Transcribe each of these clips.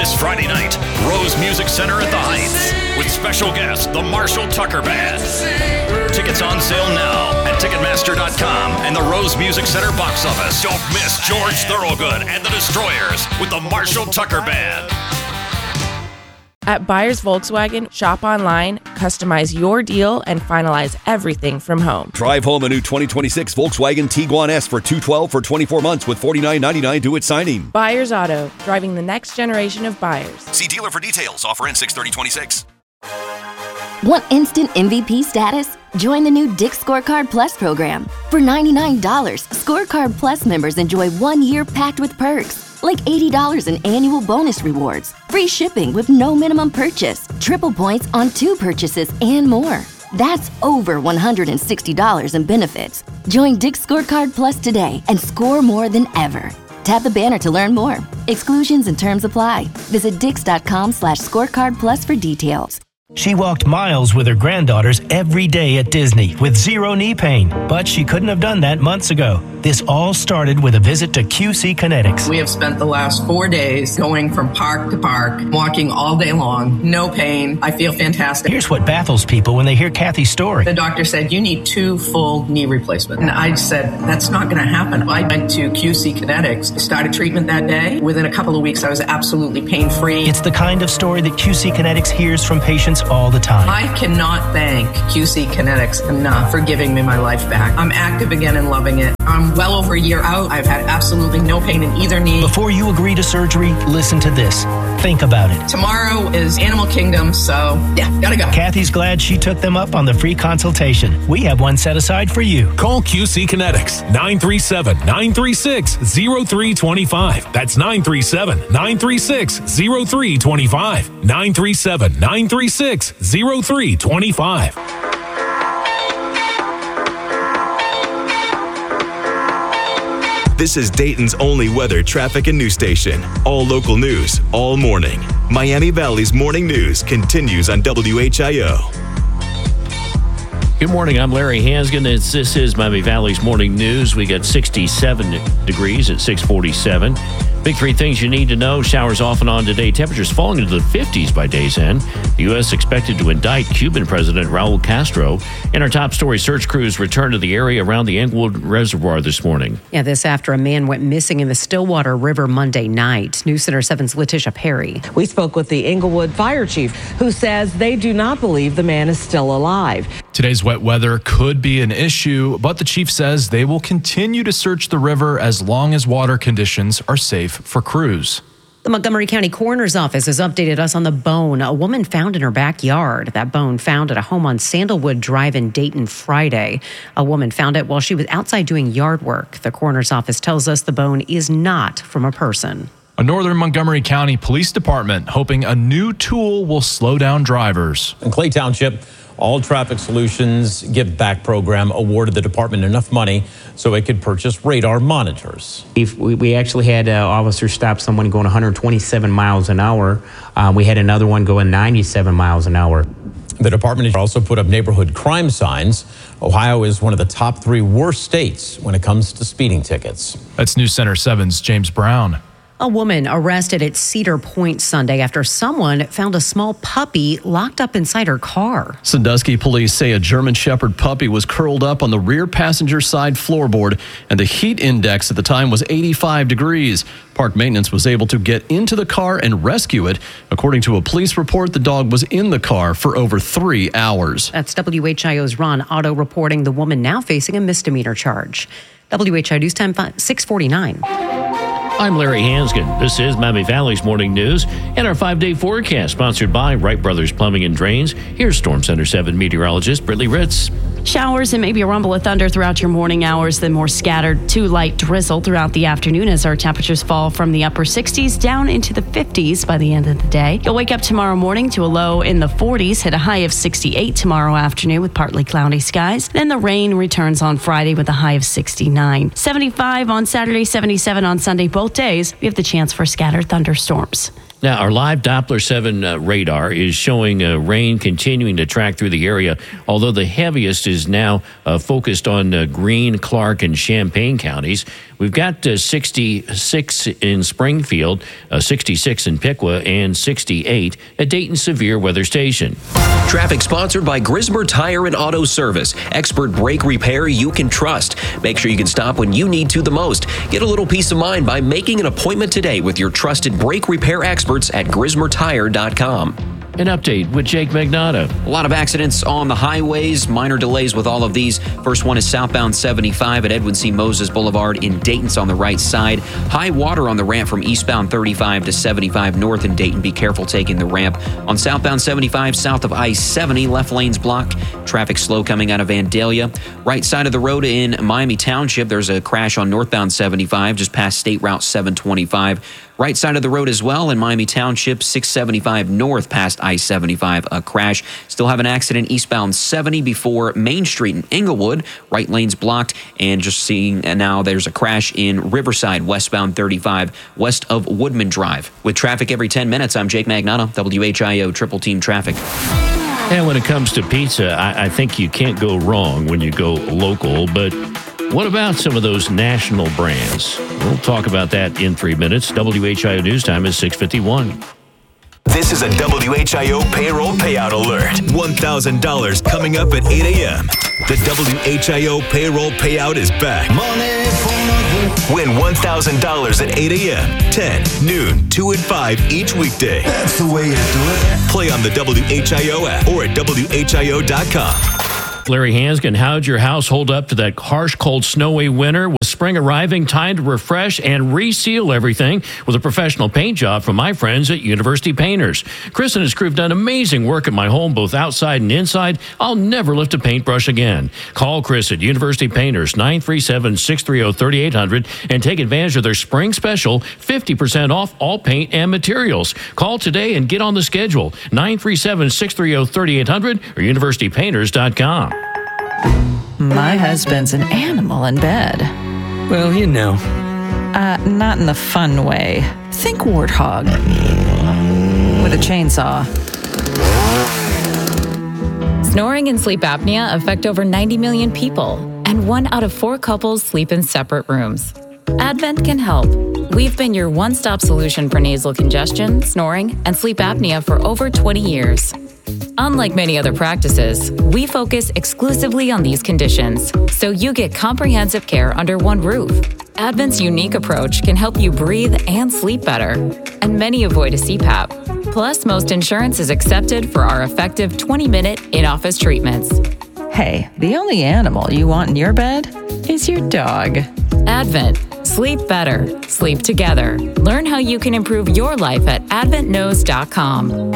This Friday night, Rose Music Center at the Heights with special guest, the Marshall Tucker Band. Tickets on sale now at Ticketmaster.com and the Rose Music Center box office. Don't miss George Thorogood and the Destroyers with the Marshall Tucker Band. At Buyers Volkswagen, shop online, customize your deal, and finalize everything from home. Drive home a new 2026 Volkswagen Tiguan S for $212 for 24 months with $49.99 due at signing. Buyers Auto, driving the next generation of buyers. See dealer for details. Offer ends 6/30/26. Want instant MVP status? Join the new Dick's Scorecard Plus program. For $99, Scorecard Plus members enjoy 1 year packed with perks, like $80 in annual bonus rewards, free shipping with no minimum purchase, triple points on 2 purchases, and more. That's over $160 in benefits. Join Dick's Scorecard Plus today and score more than ever. Tap the banner to learn more. Exclusions and terms apply. Visit dix.com/scorecard plus for details. She walked miles with her granddaughters every day at Disney with zero knee pain, but she couldn't have done that months ago. This all started with a visit to QC Kinetics. We have spent the last 4 days going from park to park, walking all day long, no pain. I feel fantastic. Here's what baffles people when they hear Kathy's story. The doctor said, you need 2 full knee replacements. And I said, that's not going to happen. I went to QC Kinetics, started treatment that day. Within a couple of weeks, I was absolutely pain-free. It's the kind of story that QC Kinetics hears from patients all the time. I cannot thank QC Kinetics enough for giving me my life back. I'm active again and loving it. I'm well over a year out. I've had absolutely no pain in either knee. Before you agree to surgery, listen to this. Think about it. Tomorrow is Animal Kingdom, so yeah, gotta go. Kathy's glad she took them up on the free consultation. We have one set aside for you. Call QC Kinetics, 937-936-0325. That's 937-936-0325. 937-936-0325. This is Dayton's only weather, traffic, and news station. All local news, all morning. Miami Valley's morning news continues on WHIO. Good morning, I'm Larry Hansgen. This is Miami Valley's morning news. We got 67 degrees at 6:47. Big 3 things you need to know. Showers off and on today. Temperatures falling into the 50s by day's end. The U.S. expected to indict Cuban President Raul Castro. In our top story, search crews returned to the area around the Englewood Reservoir this morning. Yeah, this after a man went missing in the Stillwater River Monday night. News Center 7's Letitia Perry. We spoke with the Englewood fire chief, who says they do not believe the man is still alive. Today's wet weather could be an issue, but the chief says they will continue to search the river as long as water conditions are safe for crews. The Montgomery County Coroner's Office has updated us on the bone a woman found in her backyard. That bone found at a home on Sandalwood Drive in Dayton Friday. A woman found it while she was outside doing yard work. The Coroner's Office tells us the bone is not from a person. A Northern Montgomery County Police Department hoping a new tool will slow down drivers. In Clay Township, All Traffic Solutions Give Back program awarded the department enough money so it could purchase radar monitors. We actually had officers stop someone going 127 miles an hour. We had another one going 97 miles an hour. The department also put up neighborhood crime signs. Ohio is one of the top 3 worst states when it comes to speeding tickets. That's News Center 7's James Brown. A woman arrested at Cedar Point Sunday after someone found a small puppy locked up inside her car. Sandusky police say a German Shepherd puppy was curled up on the rear passenger side floorboard, and the heat index at the time was 85 degrees. Park maintenance was able to get into the car and rescue it. According to a police report, the dog was in the car for over 3 hours. That's WHIO's Ron Otto reporting the woman now facing a misdemeanor charge. WHIO News Time 6:49. I'm Larry Hansgen. This is Miami Valley's morning news and our 5-day forecast sponsored by Wright Brothers Plumbing and Drains. Here's Storm Center 7 meteorologist Brittany Ritz. Showers and maybe a rumble of thunder throughout your morning hours, then more scattered to light drizzle throughout the afternoon as our temperatures fall from the upper 60s down into the 50s by the end of the day. You'll wake up tomorrow morning to a low in the 40s, hit a high of 68 tomorrow afternoon with partly cloudy skies. Then the rain returns on Friday with a high of 69. 75 on Saturday, 77 on Sunday. Both days, we have the chance for scattered thunderstorms. Now, our live Doppler 7 radar is showing rain continuing to track through the area, although the heaviest is now focused on Greene, Clark, and Champaign counties. We've got 66 in Springfield, 66 in Piqua, and 68 at Dayton Severe Weather Station. Traffic sponsored by Grismer Tire and Auto Service. Expert brake repair you can trust. Make sure you can stop when you need to the most. Get a little peace of mind by making an appointment today with your trusted brake repair experts at GrismerTire.com. An update with Jake Magnotta. A lot of accidents on the highways, minor delays with all of these. First one is southbound 75 at Edwin C. Moses Boulevard in Dayton's on the right side. High water on the ramp from eastbound 35 to 75 north in Dayton. Be careful taking the ramp. On southbound 75 south of I-70, left lanes blocked. Traffic slow coming out of Vandalia. Right side of the road in Miami Township, there's a crash on northbound 75 just past State Route 725. Right side of the road as well in Miami Township, 675 north past I-75, a crash. Still have an accident eastbound 70 before Main Street in Inglewood. Right lanes blocked. And just seeing now there's a crash in Riverside, westbound 35, west of Woodman Drive. With traffic every 10 minutes, I'm Jake Magnotta, WHIO Triple Team Traffic. And when it comes to pizza, I think you can't go wrong when you go local, but what about some of those national brands? We'll talk about that in 3 minutes. WHIO News Time is 6:51. This is a WHIO payroll payout alert. $1,000 coming up at 8 a.m. The WHIO payroll payout is back. Win $1,000 at 8 a.m., 10, noon, 2 and 5 each weekday. That's the way you do it. Play on the WHIO app or at WHIO.com. Larry Hanskin, how'd your house hold up to that harsh, cold, snowy winter? With spring arriving, time to refresh and reseal everything with a professional paint job from my friends at University Painters. Chris and his crew have done amazing work at my home, both outside and inside. I'll never lift a paintbrush again. Call Chris at University Painters, 937-630-3800, and take advantage of their spring special, 50% off all paint and materials. Call today and get on the schedule, 937-630-3800 or universitypainters.com. My husband's an animal in bed. Well, you know. Not in the fun way. Think warthog. With a chainsaw. Snoring and sleep apnea affect over 90 million people, and 1 out of 4 couples sleep in separate rooms. Advent can help. We've been your one-stop solution for nasal congestion, snoring, and sleep apnea for over 20 years. Unlike many other practices, we focus exclusively on these conditions, so you get comprehensive care under one roof. Advent's unique approach can help you breathe and sleep better, and many avoid a CPAP. Plus, most insurance is accepted for our effective 20-minute in-office treatments. Hey, the only animal you want in your bed is your dog. Advent. Sleep better. Sleep together. Learn how you can improve your life at adventknows.com.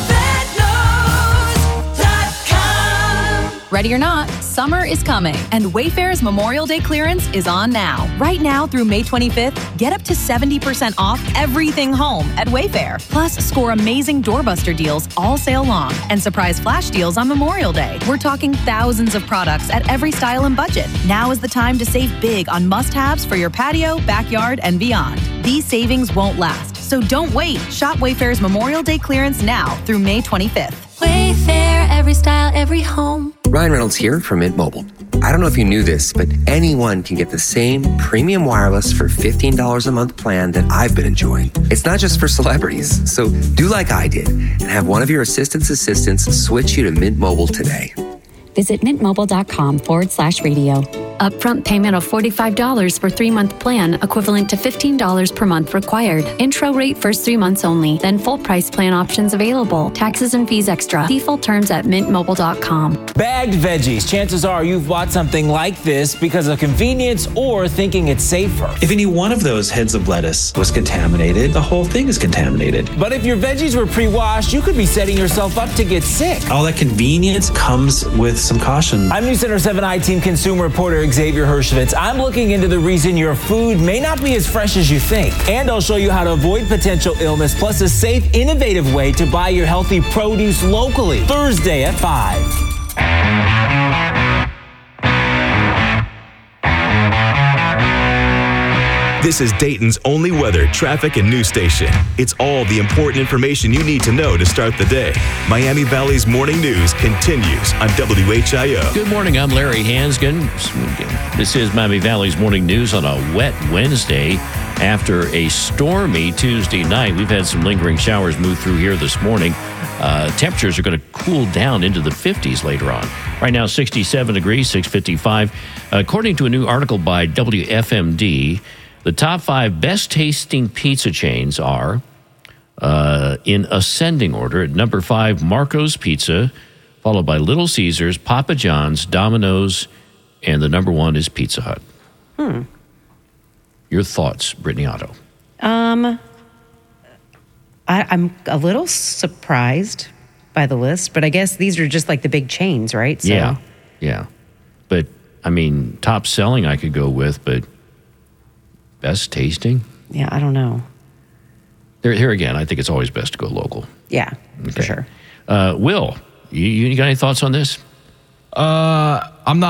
Ready or not, summer is coming, and Wayfair's Memorial Day clearance is on now. Right now through May 25th, get up to 70% off everything home at Wayfair. Plus, score amazing doorbuster deals all sale long and surprise flash deals on Memorial Day. We're talking thousands of products at every style and budget. Now is the time to save big on must-haves for your patio, backyard, and beyond. These savings won't last, so don't wait. Shop Wayfair's Memorial Day clearance now through May 25th. Wayfair, every style, every home. Ryan Reynolds here from Mint Mobile. I don't know if you knew this, but anyone can get the same premium wireless for $15 a month plan that I've been enjoying. It's not just for celebrities, so do like I did and have one of your assistants switch you to Mint Mobile today. Visit mintmobile.com/radio. Upfront payment of $45 for 3-month plan, equivalent to $15 per month required. Intro rate first 3 months only, then full price plan options available. Taxes and fees extra. See full terms at mintmobile.com. Bagged veggies. Chances are you've bought something like this because of convenience or thinking it's safer. If any one of those heads of lettuce was contaminated, the whole thing is contaminated. But if your veggies were pre-washed, you could be setting yourself up to get sick. All that convenience comes with some caution. I'm News Center 7 I-Team consumer reporter Xavier Hershevitz. I'm looking into the reason your food may not be as fresh as you think. And I'll show you how to avoid potential illness, plus a safe, innovative way to buy your healthy produce locally. Thursday at 5. This is Dayton's only weather, traffic, and news station. It's all the important information you need to know to start the day. Miami Valley's morning news continues on WHIO. Good morning. I'm Larry Hansgen. This is Miami Valley's morning news on a wet Wednesday after a stormy Tuesday night. We've had some lingering showers move through here this morning. Temperatures are going to cool down into the 50s later on. Right now, 67 degrees, 6:55. According to a new article by WFMD, the top 5 best tasting pizza chains are, in ascending order, at number 5, Marco's Pizza, followed by Little Caesars, Papa John's, Domino's, and the number 1 is Pizza Hut. Your thoughts, Brittany Otto? I'm a little surprised by the list, but I guess these are just like the big chains, right? So. Yeah. But, I mean, top selling I could go with, but best tasting? Yeah, I don't know. Here again, I think it's always best to go local. Yeah, for sure. Will, you got any thoughts on this? I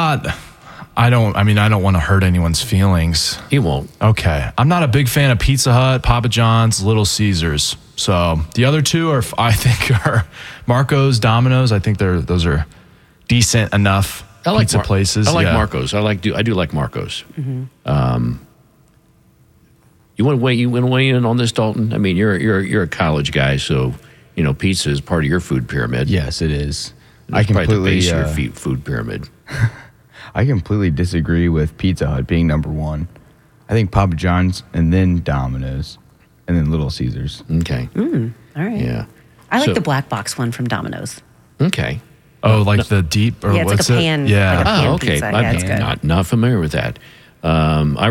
don't want to hurt anyone's feelings. You won't. Okay. I'm not a big fan of Pizza Hut, Papa John's, Little Caesars. So the other two are Marco's, Domino's. I think those are decent enough pizza places. I like Marco's. I do like Marco's. Mm-hmm. You want to weigh in on this, Dalton? I mean, you're a college guy, so pizza is part of your food pyramid. Yes, it is. I completely probably the base of your food pyramid. I completely disagree with Pizza Hut being number 1. I think Papa John's and then Domino's and then Little Caesars. Okay. All right. Yeah. I like the black box one from Domino's. Okay. Oh, like the deep or it's what's like a pan. it? Yeah. Like a pan okay. pizza. Yeah, it's good. Not familiar with that. I